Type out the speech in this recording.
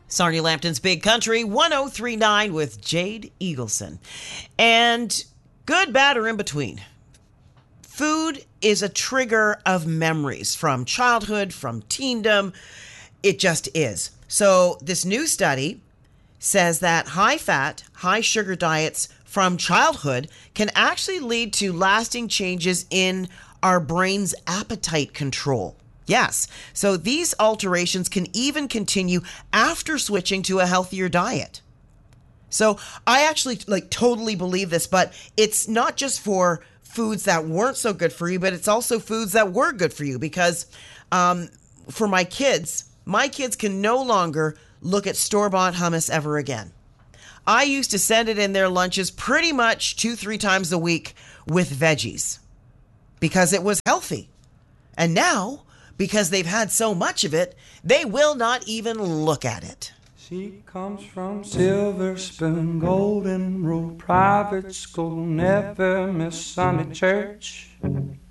Sarnia Lampton's Big Country 1039 with Jade Eagleson. And good, bad, or in between. Food is a trigger of memories from childhood, from teendom. It just is. So this new study says that high-fat, high-sugar diets from childhood can actually lead to lasting changes in our brain's appetite control. Yes, so these alterations can even continue after switching to a healthier diet. So I actually totally believe this, but it's not just for foods that weren't so good for you, but it's also foods that were good for you because for my kids can no longer look at store-bought hummus ever again. I used to send it in their lunches pretty much 2-3 times a week with veggies because it was healthy. And now, because they've had so much of it, they will not even look at it. She comes from Silver Spoon, Golden Rule Private School, never miss Sunday church.